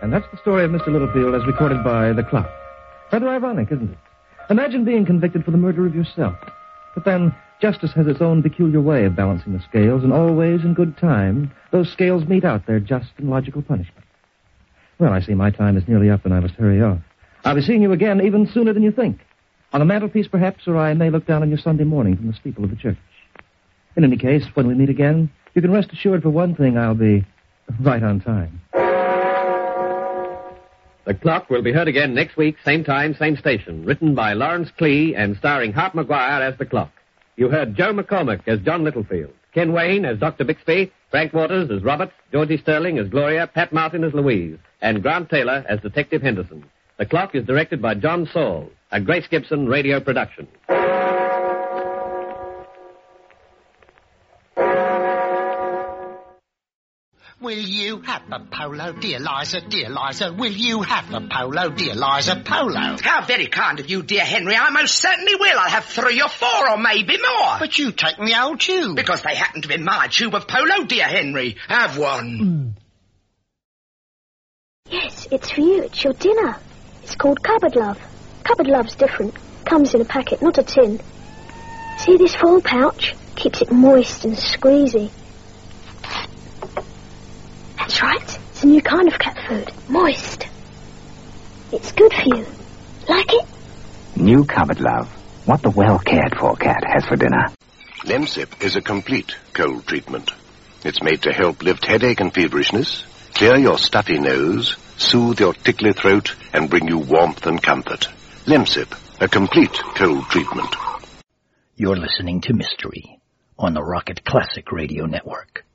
And that's the story of Mr. Littlefield as recorded by The Clock. Rather ironic, isn't it? Imagine being convicted for the murder of yourself. But then, justice has its own peculiar way of balancing the scales, and always in good time, those scales mete out their just and logical punishment. Well, I see my time is nearly up and I must hurry off. I'll be seeing you again even sooner than you think. On the mantelpiece, perhaps, or I may look down on your Sunday morning from the steeple of the church. In any case, when we meet again, you can rest assured for one thing, I'll be right on time. The Clock will be heard again next week, same time, same station. Written by Lawrence Klee and starring Hart Maguire as The Clock. You heard Joe McCormick as John Littlefield, Ken Wayne as Dr. Bixby, Frank Waters as Robert, Georgie Sterling as Gloria, Pat Martin as Louise, and Grant Taylor as Detective Henderson. The Clock is directed by John Saul, a Grace Gibson radio production. Will you have the polo, dear Liza, dear Liza? Will you have the polo, dear Liza, polo? How very kind of you, dear Henry. I most certainly will. I'll have 3 or 4 or maybe more. But you've taken the old tube. Because they happen to be my tube of polo, dear Henry. Have one. Yes, it's for you. It's your dinner. It's called Cupboard Love. Cupboard Love's different. Comes in a packet, not a tin. See this foil pouch? Keeps it moist and squeezy. That's right. It's a new kind of cat food. Moist. It's good for you. Like it? New Cupboard Love. What the well-cared-for cat has for dinner. Lemsip is a complete cold treatment. It's made to help lift headache and feverishness, clear your stuffy nose, soothe your tickly throat, and bring you warmth and comfort. Lemsip, a complete cold treatment. You're listening to Mystery on the Rocket Classic Radio Network.